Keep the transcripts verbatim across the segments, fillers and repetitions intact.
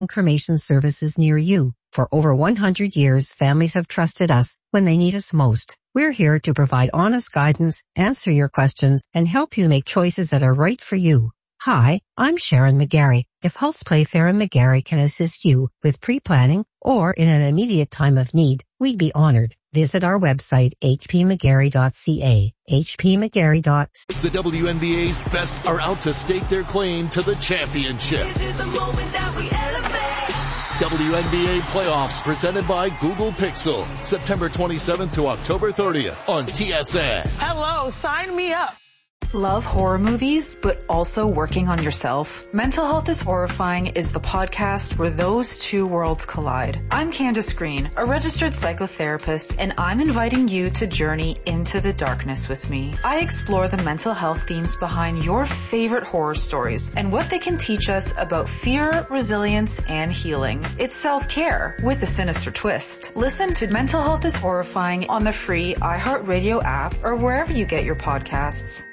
cremation services near you. For over one hundred years, families have trusted us when they need us most. We're here to provide honest guidance, answer your questions, and help you make choices that are right for you. Hi, I'm Sharon McGarry. If Hulse Playfair and McGarry can assist you with pre-planning or in an immediate time of need, we'd be honored. Visit our website, h p mcgarry dot c a. h p mcgarry dot c a. The W N B A's best are out to stake their claim to the championship. This is the moment that we elevate. W N B A playoffs presented by Google Pixel. September twenty-seventh to October thirtieth on T S N. Hello, sign me up. Love horror movies, but also working on yourself? Mental Health is Horrifying is the podcast where those two worlds collide. I'm Candace Green, a registered psychotherapist, and I'm inviting you to journey into the darkness with me. I explore the mental health themes behind your favorite horror stories and what they can teach us about fear, resilience, and healing. It's self-care with a sinister twist. Listen to Mental Health is Horrifying on the free iHeartRadio app or wherever you get your podcasts.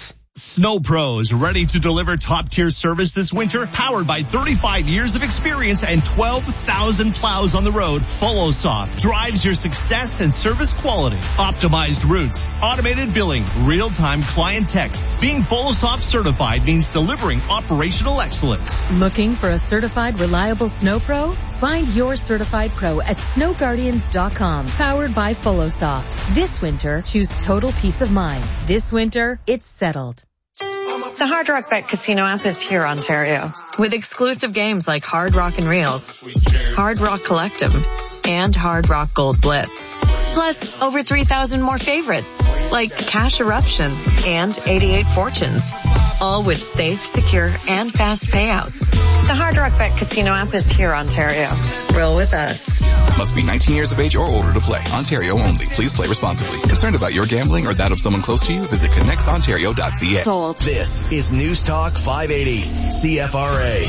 Snow Pros, ready to deliver top-tier service this winter, powered by thirty-five years of experience and twelve thousand plows on the road. FollowSoft drives your success and service quality. Optimized routes, automated billing, real-time client texts. Being FollowSoft certified means delivering operational excellence. Looking for a certified, reliable Snow Pro? Find your certified pro at snow guardians dot com, powered by FollowSoft. This winter, choose total peace of mind. This winter, it's settled. The Hard Rock Bet Casino app is here, Ontario, with exclusive games like Hard Rock and Reels, Hard Rock Collective, and Hard Rock Gold Blitz. Plus, over three thousand more favorites, like Cash Eruption and eighty-eight Fortunes, all with safe, secure, and fast payouts. The Hard Rock Bet Casino app is here, Ontario. Roll with us. Must be nineteen years of age or older to play. Ontario only. Please play responsibly. Concerned about your gambling or that of someone close to you? Visit connects ontario dot c a. This is News Talk five eighty, C F R A.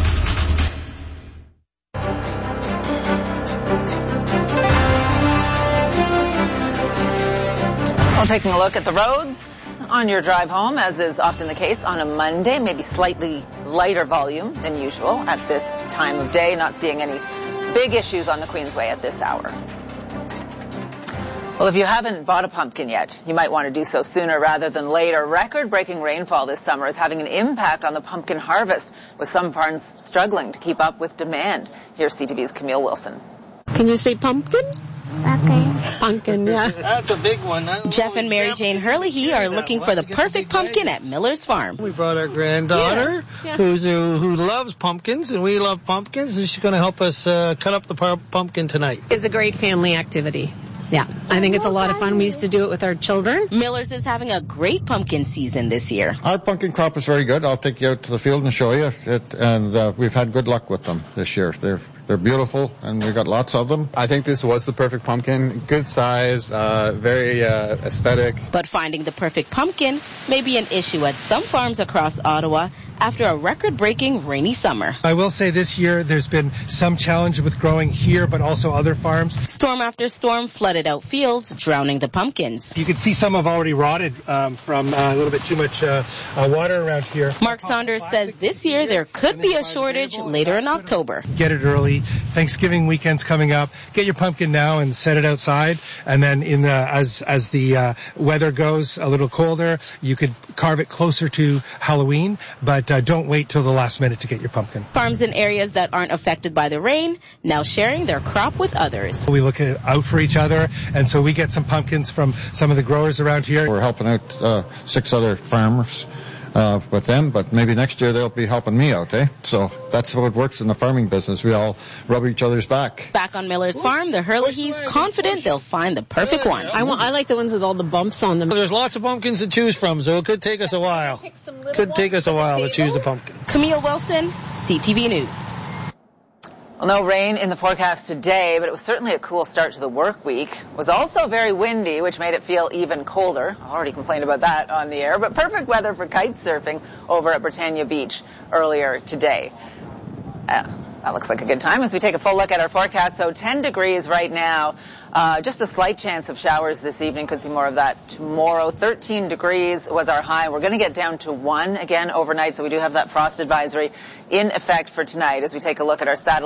Well, taking a look at the roads on your drive home, as is often the case on a Monday, maybe slightly lighter volume than usual at this time of day. Not seeing any big issues on the Queensway at this hour. Well, if you haven't bought a pumpkin yet, you might want to do so sooner rather than later. Record-breaking rainfall this summer is having an impact on the pumpkin harvest, with some farms struggling to keep up with demand. Here's C T V's Camille Wilson. Can you say pumpkin? Pumpkin. Pumpkin, yeah. That's a big one. Jeff and Mary Jane Hurley are looking for the perfect pumpkin at Miller's Farm. We brought our granddaughter, yeah. Yeah. Who's, uh, who loves pumpkins, and we love pumpkins, and she's going to help us uh, cut up the pumpkin tonight. It's a great family activity. Yeah, I think it's a lot of fun. We used to do it with our children. Miller's is having a great pumpkin season this year. Our pumpkin crop is very good. I'll take you out to the field and show you it, and uh, we've had good luck with them this year. They're They're beautiful, and we got lots of them. I think this was the perfect pumpkin. Good size, uh, very uh, aesthetic. But finding the perfect pumpkin may be an issue at some farms across Ottawa after a record-breaking rainy summer. I will say this year there's been some challenge with growing here, but also other farms. Storm after storm flooded out fields, drowning the pumpkins. You can see some have already rotted um, from uh, a little bit too much uh, uh, water around here. Mark Saunders says this year there could be a shortage later in October. Get it early. Thanksgiving weekend's coming up. Get your pumpkin now and set it outside. And then in the, as, as the uh, weather goes a little colder, you could carve it closer to Halloween, but uh, don't wait till the last minute to get your pumpkin. Farms in areas that aren't affected by the rain now sharing their crop with others. We look at, out for each other, and so we get some pumpkins from some of the growers around here. We're helping out uh, six other farmers. Uh, with them, but maybe next year they'll be helping me out, eh? So that's how it works in the farming business. We all rub each other's back. Back on Miller's Farm, the Hurleys confident they'll find the perfect one. I want, I like the ones with all the bumps on them. There's lots of pumpkins to choose from, so it could take us a while. Could take us a while to choose a pumpkin. Camille Wilson, C T V News. Well, no rain in the forecast today, but it was certainly a cool start to the work week. It was also very windy, which made it feel even colder. I already complained about that on the air, but perfect weather for kite surfing over at Britannia Beach earlier today. Uh, That looks like a good time as we take a full look at our forecast. So ten degrees right now. Uh, just a slight chance of showers this evening. Could see more of that tomorrow. thirteen degrees was our high. We're going to get down to one again overnight. So we do have that frost advisory in effect for tonight as we take a look at our satellite.